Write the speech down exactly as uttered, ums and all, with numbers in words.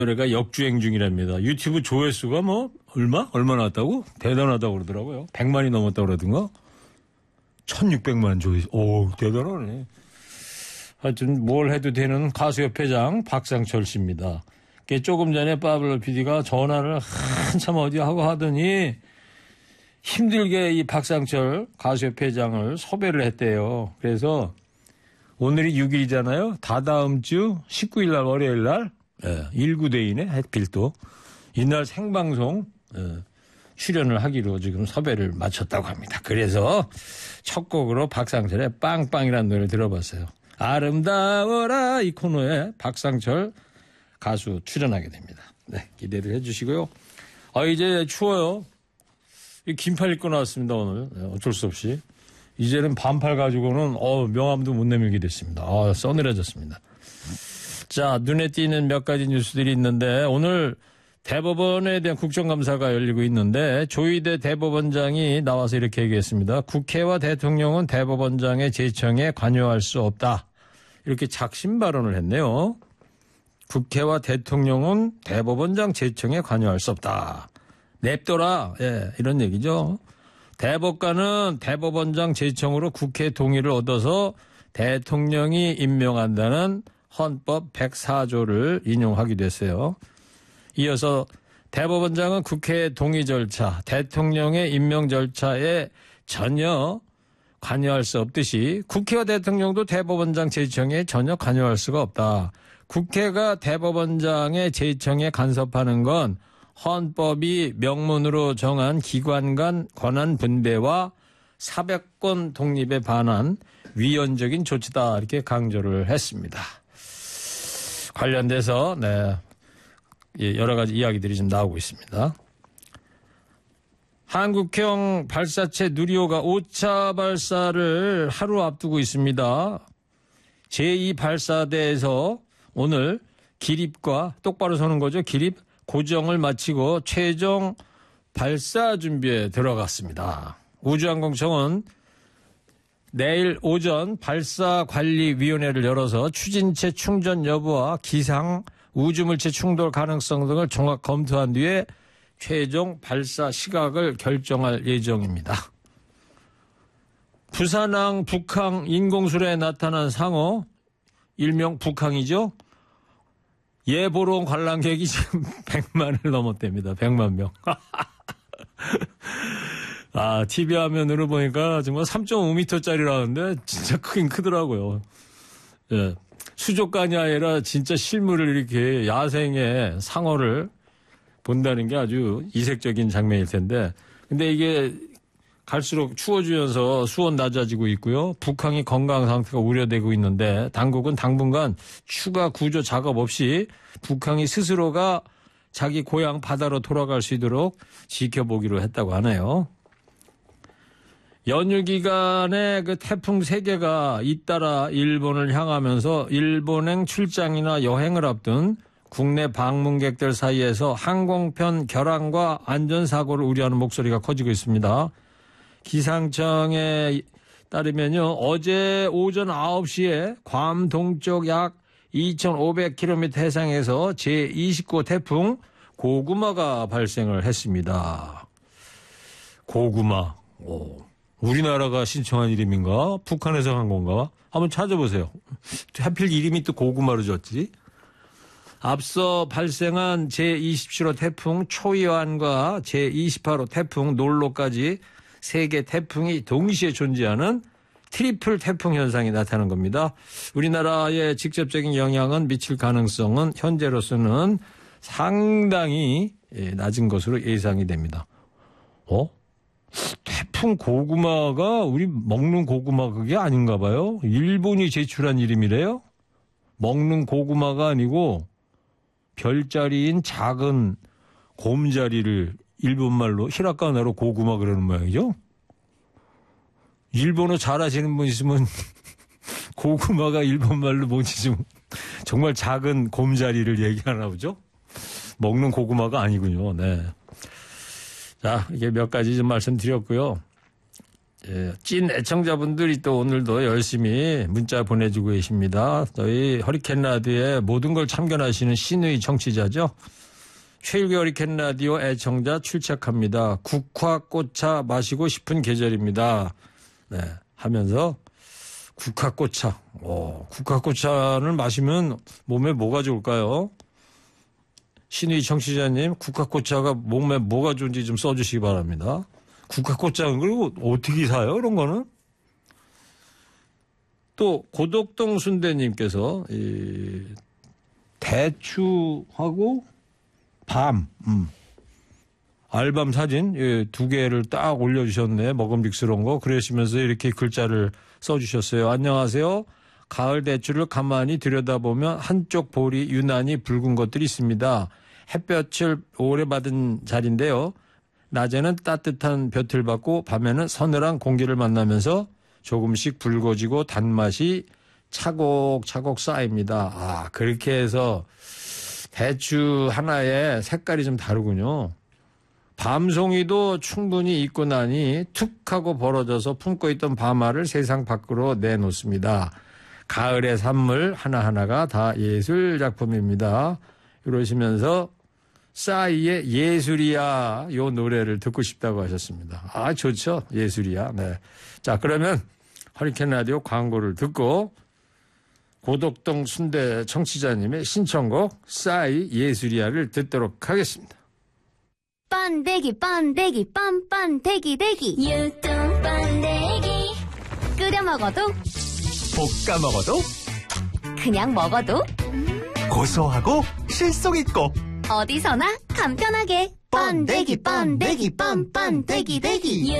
노래가 역주행 중이랍니다. 유튜브 조회수가 뭐 얼마? 얼마 나왔다고? 대단하다고 그러더라고요. 백만이 넘었다고 그러던가? 천육백만 조회수. 오, 대단하네. 하여튼 뭘 해도 되는 가수협회장 박상철 씨입니다. 조금 전에 파블로 피디가 전화를 한참 어디 하고 하더니 힘들게 이 박상철 가수협회장을 섭외를 했대요. 그래서 오늘이 육 일이잖아요. 다다음 주 십구 일 날 월요일 날 예, 일구대인의 햇필도 이날 생방송 예, 출연을 하기로 지금 섭외를 마쳤다고 합니다. 그래서 첫 곡으로 박상철의 빵빵이라는 노래를 들어봤어요. 아름다워라 이 코너에 박상철 가수 출연하게 됩니다. 네, 기대를 해 주시고요. 아, 이제 추워요. 긴팔 입고 나왔습니다, 오늘. 네, 어쩔 수 없이. 이제는 반팔 가지고는 어, 명함도 못 내밀게 됐습니다. 아, 서늘해졌습니다. 자, 눈에 띄는 몇 가지 뉴스들이 있는데 오늘 대법원에 대한 국정감사가 열리고 있는데 조희대 대법원장이 나와서 이렇게 얘기했습니다. 국회와 대통령은 대법원장의 제청에 관여할 수 없다. 이렇게 작심 발언을 했네요. 국회와 대통령은 대법원장 제청에 관여할 수 없다. 냅둬라. 예, 이런 얘기죠. 대법관은 대법원장 제청으로 국회 동의를 얻어서 대통령이 임명한다는 헌법 백사 조를 인용하기도 했어요. 이어서 대법원장은 국회 동의 절차, 대통령의 임명 절차에 전혀 관여할 수 없듯이 국회와 대통령도 대법원장 제청에 전혀 관여할 수가 없다. 국회가 대법원장의 제청에 간섭하는 건 헌법이 명문으로 정한 기관 간 권한 분배와 사법권 독립에 반한 위헌적인 조치다 이렇게 강조를 했습니다. 관련돼서 네, 여러 가지 이야기들이 좀 나오고 있습니다. 한국형 발사체 누리호가 오 차 발사를 하루 앞두고 있습니다. 제이 발사대에서 오늘 기립과 똑바로 서는 거죠. 기립 고정을 마치고 최종 발사 준비에 들어갔습니다. 우주항공청은 내일 오전 발사관리위원회를 열어서 추진체 충전 여부와 기상, 우주물체 충돌 가능성 등을 종합 검토한 뒤에 최종 발사 시각을 결정할 예정입니다. 부산항 북항 인공수로에 나타난 상어, 일명 북항이죠. 얘 보러 온 관람객이 지금 백만을 넘었답니다. 백만 명. 아, 티비 화면으로 보니까 정말 삼 점 오 미터짜리라는데 진짜 크긴 크더라고요. 예. 수족관이 아니라 진짜 실물을 이렇게 야생의 상어를 본다는 게 아주 이색적인 장면일 텐데. 근데 이게 갈수록 추워지면서 수온 낮아지고 있고요. 북항이 건강 상태가 우려되고 있는데 당국은 당분간 추가 구조 작업 없이 북항이 스스로가 자기 고향 바다로 돌아갈 수 있도록 지켜보기로 했다고 하네요. 연휴 기간에 그 태풍 세 개가 잇따라 일본을 향하면서 일본행 출장이나 여행을 앞둔 국내 방문객들 사이에서 항공편 결항과 안전사고를 우려하는 목소리가 커지고 있습니다. 기상청에 따르면요, 어제 오전 아홉 시에 괌 동쪽 약 이천오백 킬로미터 해상에서 제이십구 호 태풍 고구마가 발생을 했습니다. 고구마. 오. 우리나라가 신청한 이름인가? 북한에서 한 건가? 한번 찾아보세요. 하필 이름이 또 고구마로 졌지? 앞서 발생한 제이십칠 호 태풍 초이완과 제이십팔 호 태풍 놀로까지 세 개 태풍이 동시에 존재하는 트리플 태풍 현상이 나타난 겁니다. 우리나라에 직접적인 영향은 미칠 가능성은 현재로서는 상당히 낮은 것으로 예상이 됩니다. 어? 태풍 고구마가 우리 먹는 고구마 그게 아닌가 봐요. 일본이 제출한 이름이래요. 먹는 고구마가 아니고 별자리인 작은 곰자리를 일본말로 히라가나로 고구마 그러는 모양이죠. 일본어 잘하시는 분 있으면 고구마가 일본말로 뭔지 좀 정말 작은 곰자리를 얘기하나 보죠. 먹는 고구마가 아니군요. 네. 자, 이게 몇 가지 좀 말씀드렸고요. 예, 찐 애청자분들이 또 오늘도 열심히 문자 보내주고 계십니다. 저희 허리케인 라디오에 모든 걸 참견하시는 신의 청취자죠. 최일규 허리케인 라디오 애청자 출첵합니다. 국화꽃차 마시고 싶은 계절입니다. 네, 하면서 국화꽃차. 오, 국화꽃차를 마시면 몸에 뭐가 좋을까요? 신의 청취자님, 국화꽃차가 몸에 뭐가 좋은지 좀 써주시기 바랍니다. 국화꽃차는 그리고 어떻게 사요? 이런 거는? 또 고덕동 순대님께서 이 대추하고 밤, 음. 알밤 사진 예, 두 개를 딱 올려주셨네. 먹음직스러운 거. 그러시면서 이렇게 글자를 써주셨어요. 안녕하세요. 가을 대추를 가만히 들여다보면 한쪽 볼이 유난히 붉은 것들이 있습니다. 햇볕을 오래 받은 자리인데요. 낮에는 따뜻한 볕을 받고 밤에는 서늘한 공기를 만나면서 조금씩 붉어지고 단맛이 차곡차곡 쌓입니다. 아, 그렇게 해서 대추 하나에 색깔이 좀 다르군요. 밤송이도 충분히 익고 나니 툭 하고 벌어져서 품고 있던 밤알을 세상 밖으로 내놓습니다. 가을의 산물 하나하나가 다 예술 작품입니다. 이러시면서 싸이의 예술이야 요 노래를 듣고 싶다고 하셨습니다. 아, 좋죠. 예술이야. 네. 자, 그러면 허리케인 라디오 광고를 듣고 고덕동 순대 청취자님의 신청곡 싸이 예술이야를 듣도록 하겠습니다. 번데기 번데기 뻔뻔데기 데기 유통 번데기 끓여 먹어도 볶아 먹어도 그냥 먹어도 고소하고 실속 있고 어디서나 간편하게 번데기 번데기 뻔뻔데기 데기